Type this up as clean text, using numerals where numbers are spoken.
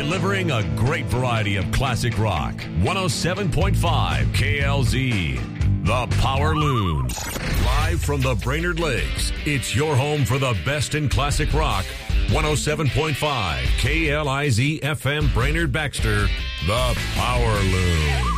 delivering a great variety of classic rock. 107.5 KLZ, The Power Loon. Live from the Brainerd Lakes, it's your home for the best in classic rock. 107.5 KLIZ FM Brainerd Baxter, The Power Loon.